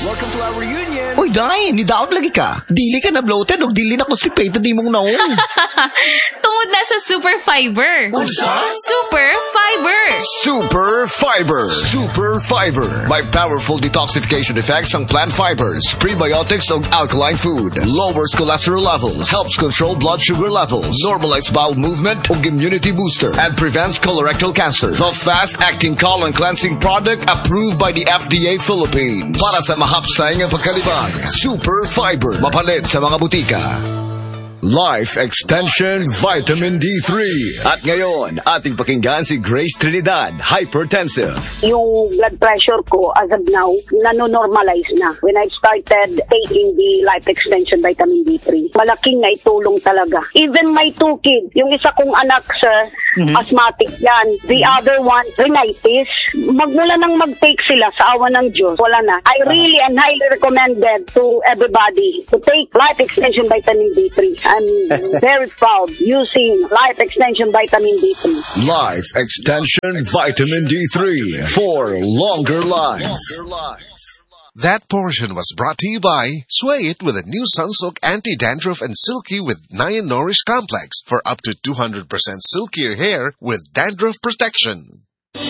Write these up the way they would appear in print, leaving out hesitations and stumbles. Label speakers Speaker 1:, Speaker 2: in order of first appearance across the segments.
Speaker 1: Welcome to our reunion.
Speaker 2: Uy, Day, nidaot lagi ka. Dili ka na bloated o dili na constipated di mong naon.
Speaker 3: Tungod na sa Super Fiber.
Speaker 2: Unsa?
Speaker 3: Super Fiber.
Speaker 4: Super Fiber. Super Fiber. May powerful detoxification effects ang plant fibers, prebiotics o alkaline food. Lowers cholesterol levels, helps control blood sugar levels, normalize bowel movement o immunity booster, and prevents colorectal cancer. The fast-acting colon cleansing product approved by the FDA Philippines. Para sa mahapsay ng pagkalibang. Super Fiber. Mapalit sa mga butika. Life Extension Vitamin D3. At ngayon, ating pakinggan si Grace Trinidad, hypertensive.
Speaker 5: Yung blood pressure ko as of now, nanonormalize na. When I started taking the Life Extension Vitamin D3, malaking naitulong talaga. Even my two kids, yung isa kong anak, sir, asthmatic yan. The other one, rhinitis. Magmula nang mag-take sila sa awa ng Diyos, wala na. I really and highly recommended to everybody to take Life Extension Vitamin D3. I'm very proud using Life Extension Vitamin D3.
Speaker 4: Life Extension Vitamin D3 for longer life.
Speaker 6: That portion was brought to you by Sway It with a new Sunsilk Anti-Dandruff and Silky with Nyan Nourish Complex for up to 200% silkier hair with dandruff protection.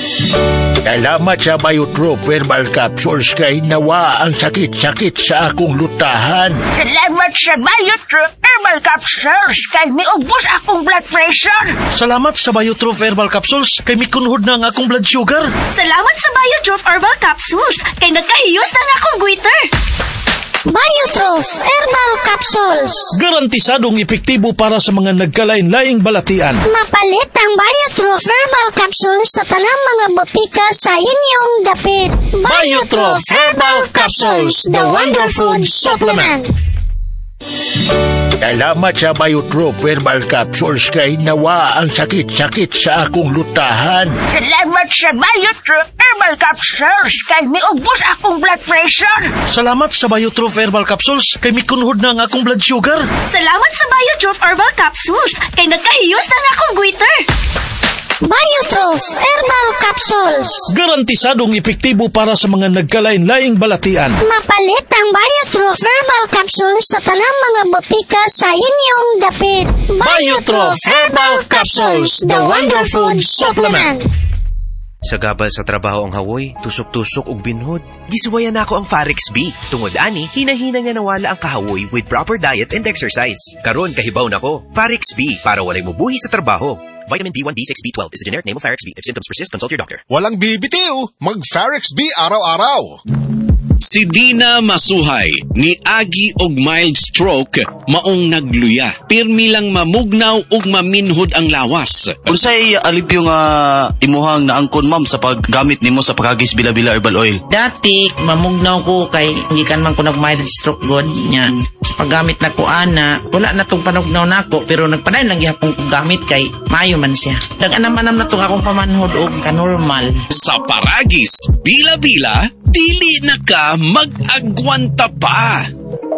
Speaker 7: Salamat sa Biotrop Herbal Capsules kay nawa ang sakit-sakit sa akong lutahan.
Speaker 8: Salamat sa Biotrop Herbal Capsules kay miubos akong blood pressure.
Speaker 9: Salamat sa Biotrop Herbal Capsules kay mikunhod na ang akong blood sugar.
Speaker 8: Salamat sa Biotrop Herbal Capsules kay nagkahiyos na ang akong goiter. Biotrop Herbal Capsules.
Speaker 9: Garantisadong epektibo para sa mga nagkalain-laing balatian.
Speaker 8: Mapalit ang Biotrop Herbal Capsules sa tanang mga botika sa inyong dapit.
Speaker 9: Biotrop Herbal Capsules, the Wonder Food Supplement.
Speaker 7: Salamat sa Biotrop Herbal Capsules kay nawa ang sakit-sakit sa akong lutahan.
Speaker 8: Salamat sa Biotrop Herbal Capsules kay miubos akong blood pressure.
Speaker 9: Salamat sa Biotrop Herbal Capsules kay mikunhod na ang akong blood sugar.
Speaker 8: Salamat sa Biotrop Herbal Capsules kay nagkahiyos na ang akong goiter. Biotrop Herbal Capsules.
Speaker 9: Garantisadong epektibo para sa mga nagkalain-laing balatian.
Speaker 8: Mapalit ang Biotrop Herbal Capsules sa tanang mga botika sa inyong dapit.
Speaker 9: Biotrop Herbal Capsules, the Wonder Food Supplement.
Speaker 10: Sagabal sa trabaho ang hawoy, tusok-tusok ug binhod. Gisuwayan nako ang Farex B. Tungod ani, hina-hina nga nawala ang kahawoy with proper diet and exercise. Karon kahibaw nako. Farex B para walay mubuhi sa trabaho. Vitamin B1, B6, B12 is the generic name of Farex B. If symptoms persist, consult your doctor.
Speaker 6: Walang bibitiw, mag-Farex B araw-araw.
Speaker 11: Si Dina Masuhay ni agi og mild stroke maong nagluya. Pirmi lang mamugnaw ug maminhod ang lawas.
Speaker 12: Unsay alipyo nga imuhang naangkon ma'am sa paggamit nimo sa pagagis bila-bila herbal oil?
Speaker 13: Dati mamugnaw ko kay gikan man ko nag mild stroke god niya. Sa paggamit na ko ana, wala na tong panugnaw nako pero nagpadayon lang gyapon ko gamit kay maayo man siya. Nag-anam-anam na tong akong pamanhod og ka-normal.
Speaker 11: Sa paragis bila-bila dili na ka mag-agwanta pa.